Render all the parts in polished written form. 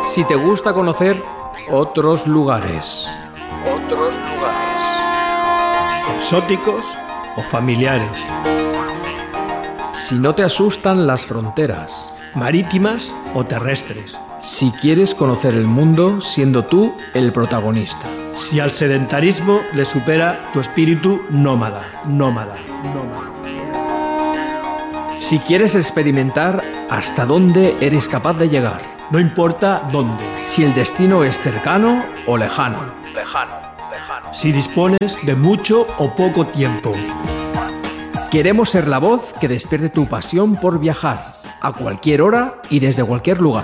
Si te gusta conocer otros lugares. Exóticos o familiares. Si no te asustan las fronteras. Marítimas o terrestres. Si quieres conocer el mundo siendo tú el protagonista. Si al sedentarismo le supera tu espíritu nómada. Si quieres experimentar hasta dónde eres capaz de llegar. No importa dónde. Si el destino es cercano o lejano. Si dispones de mucho o poco tiempo. Queremos ser la voz que despierte tu pasión por viajar, a cualquier hora y desde cualquier lugar.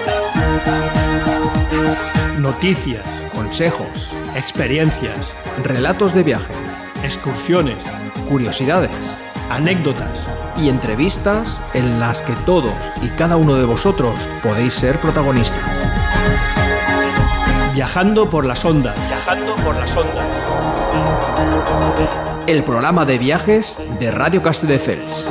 Noticias, Consejos, experiencias, relatos de viaje, excursiones, curiosidades anécdotas. y entrevistas en las que todos y cada uno de vosotros podéis ser protagonistas. Viajando por las ondas. El programa de viajes de Radio Castelldefels.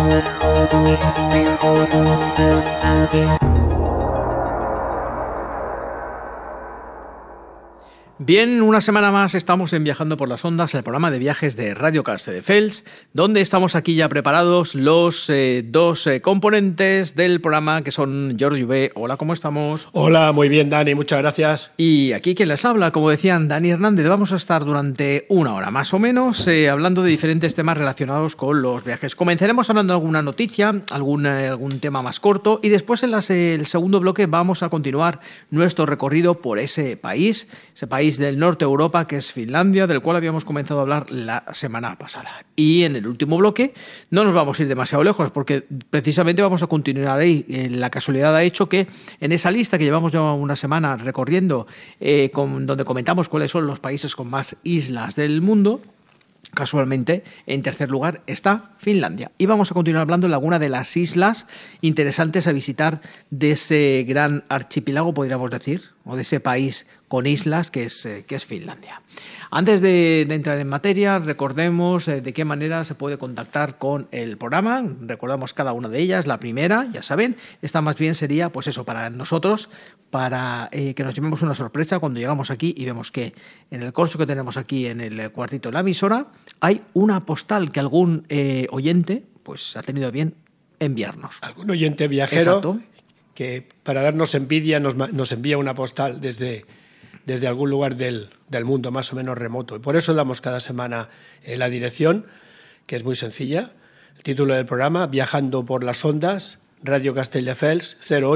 Bien, una semana más estamos en Viajando por las Ondas, el programa de viajes de Radio Castelldefels, donde estamos aquí ya preparados los dos componentes del programa, que son Jordi Uvé. Hola, ¿cómo estamos? Hola, muy bien, Dani, muchas gracias. Y aquí quien les habla, como decían, Dani Hernández. Vamos a estar durante una hora más o menos hablando de diferentes temas relacionados con los viajes. Comenzaremos hablando de alguna noticia, algún tema más corto, y después en el segundo bloque vamos a continuar nuestro recorrido por ese país del norte de Europa, que es Finlandia, del cual habíamos comenzado a hablar la semana pasada. Y en el último bloque no nos vamos a ir demasiado lejos, porque precisamente vamos a continuar ahí. La casualidad ha hecho que en esa lista que llevamos ya una semana recorriendo, donde comentamos cuáles son los países con más islas del mundo, casualmente, en tercer lugar está Finlandia. Y vamos a continuar hablando de alguna de las islas interesantes a visitar de ese gran archipiélago, podríamos decir, o de ese país con islas que es Finlandia. Antes de entrar en materia, recordemos de qué manera se puede contactar con el programa. Recordamos cada una de ellas. La primera, ya saben, esta más bien sería, pues eso, para nosotros, para que nos llevemos una sorpresa cuando llegamos aquí y vemos que en el corso que tenemos aquí en el cuartito de la emisora hay una postal que algún oyente pues ha tenido a bien enviarnos. Algún oyente viajero. Exacto. Que para darnos envidia nos envía una postal desde algún lugar del mundo más o menos remoto. Y por eso damos cada semana la dirección, que es muy sencilla. El título del programa, Viajando por las Ondas, Radio Castelldefels,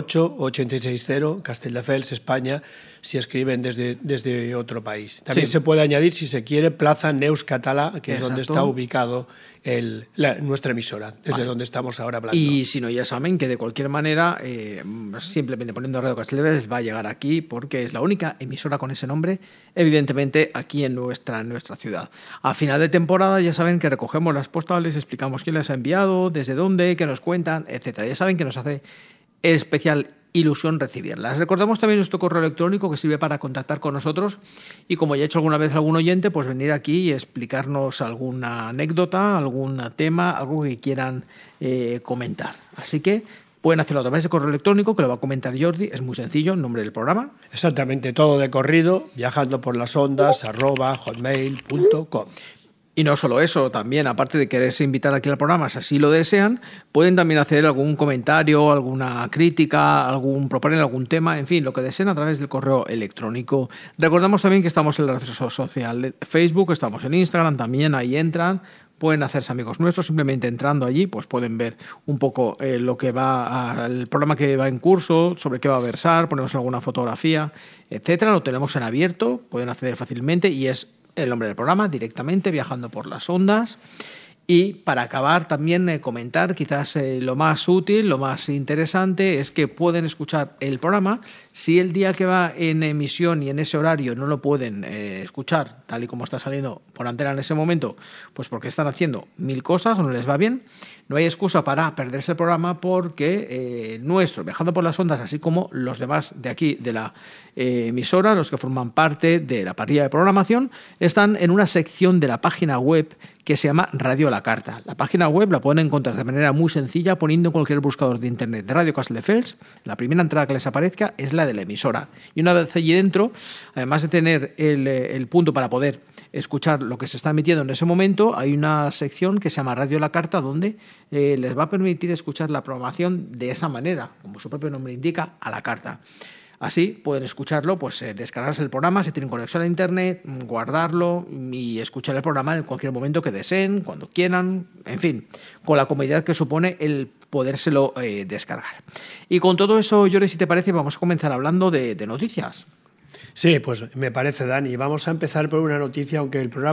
08860, Castelldefels, España, si escriben desde otro país. También se puede añadir, si se quiere, Plaza Neus Català, que es donde está ubicado nuestra emisora, desde donde estamos ahora hablando. Y si no, ya saben que de cualquier manera, simplemente poniendo Radio Castelldefels va a llegar aquí, porque es la única emisora con ese nombre, evidentemente, aquí en nuestra ciudad. A final de temporada ya saben que recogemos las postales, explicamos quién las ha enviado, desde dónde, qué nos cuentan, etcétera. Ya saben que nos hace especial ilusión recibirlas. Recordamos también nuestro correo electrónico, que sirve para contactar con nosotros, y como ya he hecho alguna vez algún oyente, pues venir aquí y explicarnos alguna anécdota, algún tema, algo que quieran comentar. Así que pueden hacerlo a través de correo electrónico, que lo va a comentar Jordi. Es muy sencillo, el nombre del programa. Exactamente, todo de corrido, viajando por las ondas, @hotmail.com. Y no solo eso, también, aparte de quererse invitar aquí al programa, si así lo desean, pueden también hacer algún comentario, alguna crítica, proponer algún tema, en fin, lo que deseen a través del correo electrónico. Recordamos también que estamos en la red social de Facebook, estamos en Instagram, también ahí entran, pueden hacerse amigos nuestros, simplemente entrando allí, pues pueden ver un poco lo que el programa que va en curso, sobre qué va a versar, ponemos alguna fotografía, etcétera. Lo tenemos en abierto, pueden acceder fácilmente y es el nombre del programa, directamente, Viajando por las Ondas. Y para acabar también comentar, quizás lo más útil, lo más interesante, es que pueden escuchar el programa. Si el día que va en emisión y en ese horario no lo pueden escuchar, tal y como está saliendo por antena en ese momento, pues porque están haciendo mil cosas o no les va bien, no hay excusa para perderse el programa, porque nuestro Viajando por las Ondas, así como los demás de aquí de la emisora, los que forman parte de la parrilla de programación, están en una sección de la página web que se llama Radio la Carta. La página web la pueden encontrar de manera muy sencilla poniendo en cualquier buscador de internet de Radio Castelldefels. La primera entrada que les aparezca es la de la emisora. Y una vez allí dentro, además de tener el punto para poder escuchar lo que se está emitiendo en ese momento, hay una sección que se llama Radio La Carta, donde les va a permitir escuchar la programación de esa manera, como su propio nombre indica, a la carta. Así pueden escucharlo, pues descargarse el programa si tienen conexión a internet, guardarlo y escuchar el programa en cualquier momento que deseen, cuando quieran, en fin, con la comodidad que supone el podérselo descargar. Y con todo eso, Jordi, si te parece, vamos a comenzar hablando de noticias. Sí, pues me parece, Dani. Vamos a empezar por una noticia, aunque el programa